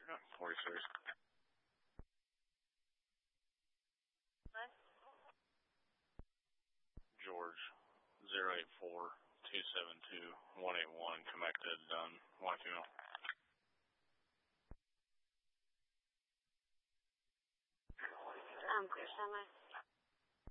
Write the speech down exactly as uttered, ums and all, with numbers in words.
forty-six. What? George, zero eight four, two seven two, one eight one, connected, done, one female. Um, clear semi.